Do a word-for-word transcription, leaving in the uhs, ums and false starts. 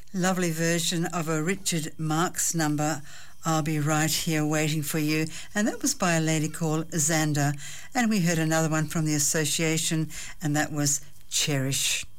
Lovely version of a Richard Marx number, I'll Be Right Here Waiting for You, and that was by a lady called Xander. And we heard another one from the Association, and that was Cherish.